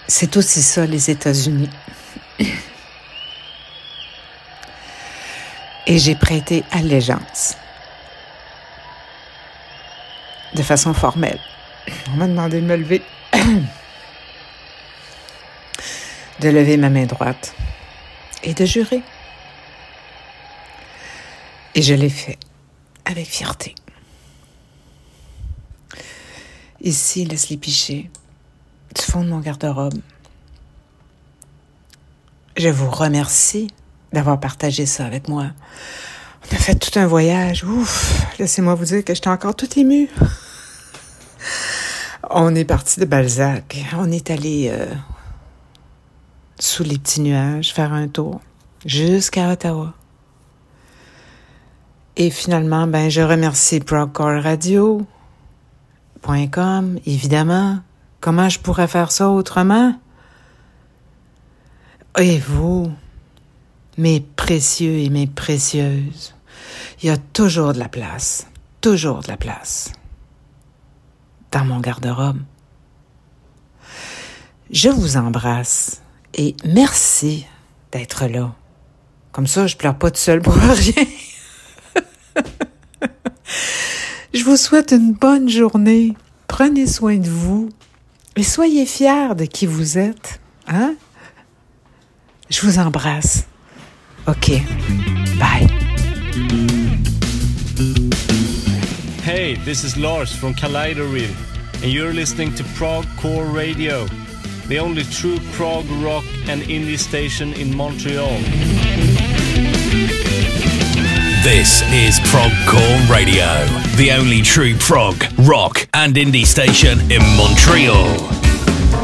C'est aussi ça, les États-Unis. Et j'ai prêté allégeance. De façon formelle. On m'a demandé de me lever. De lever ma main droite. Et de jurer. Et je l'ai fait. Avec fierté. Ici, Leslie Piché, du fond de mon garde-robe. Je vous remercie d'avoir partagé ça avec moi. On a fait tout un voyage. Ouf, laissez-moi vous dire que j'étais encore toute émue. On est parti de Balzac. On est allé sous les petits nuages faire un tour jusqu'à Ottawa. Et finalement, je remercie progcoreradio.com, évidemment. Comment je pourrais faire ça autrement? Et vous, mes précieux et mes précieuses, il y a toujours de la place, dans mon garde-robe. Je vous embrasse et merci d'être là. Comme ça, je pleure pas toute seule pour rien. Je vous souhaite une bonne journée. Prenez soin de vous et soyez fiers de qui vous êtes. Hein? Je vous embrasse. OK. Bye. Hey, this is Lars from Kaleidoril, and you're listening to Progcore Radio, the only true prog rock and indie station in Montreal. This is Progcore Radio, the only true prog, rock and indie station in Montreal.